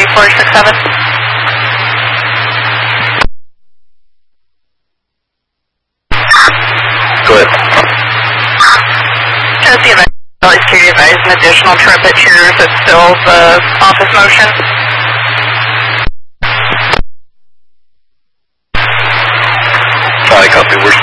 3467. Go ahead. As the event is to advise an additional trip at Cheers that fills the office motion. I copy. We're